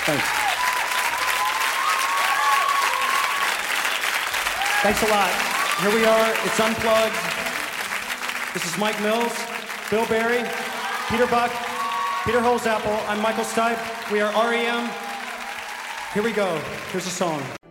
Thanks. Thanks a lot. Here we are. It's Unplugged. This is Mike Mills, Bill Berry, Peter Buck, Peter Holzapfel. I'm Michael Stipe. We are REM. Here we go. Here's a song.